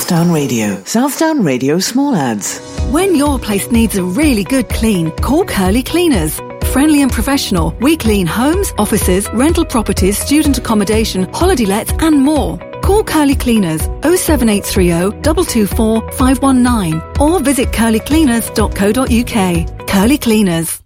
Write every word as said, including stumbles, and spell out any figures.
Southdown Radio. Southdown Radio small ads. When your place needs a really good clean, call Curly Cleaners. Friendly and professional, we clean homes, offices, rental properties, student accommodation, holiday lets and more. Call Curly Cleaners oh seven eight three oh, two two four, five one nine or visit curly cleaners dot co dot uk. Curly Cleaners.